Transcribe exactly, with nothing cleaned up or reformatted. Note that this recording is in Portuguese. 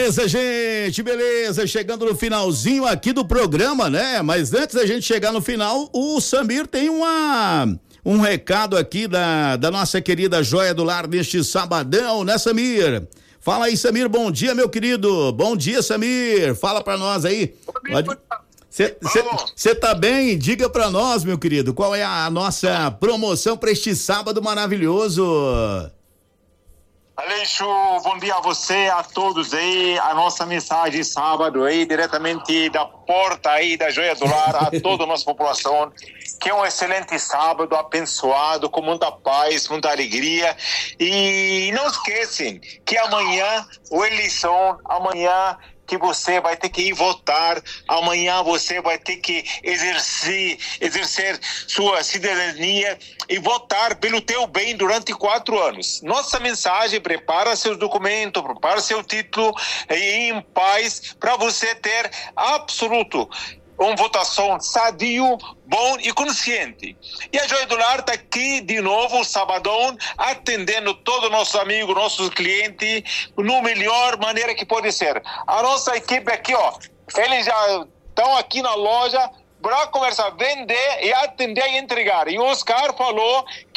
Beleza, gente, beleza, chegando no finalzinho aqui do programa, né? Mas antes da gente chegar no final, o Samir tem uma um recado aqui da, da nossa querida Joia do Lar neste sabadão, né, Samir? Fala aí, Samir, bom dia, meu querido. Bom dia, Samir. Fala pra nós aí. Você tá bem? Diga pra nós, meu querido, qual é a nossa promoção pra este sábado maravilhoso? Aleixo, bom dia a você, a todos aí, a nossa mensagem sábado aí, diretamente da porta aí da Joia do Lar, a toda a nossa população, que é um excelente sábado, abençoado, com muita paz, muita alegria, e não esquecem que amanhã, o eleição, amanhã, que você vai ter que ir votar, amanhã você vai ter que exercer, exercer sua cidadania e votar pelo teu bem durante quatro anos. Nossa mensagem: prepara seus documentos, prepara seu título e em paz para você ter absoluto uma votação sadio, bom e consciente. E a Joia do Lar está aqui de novo, sabadão, atendendo todos os nossos amigos, nossos clientes, no melhor maneira que pode ser. A nossa equipe aqui, ó, eles já estão aqui na loja para conversar, vender e atender e entregar. E o Oscar falou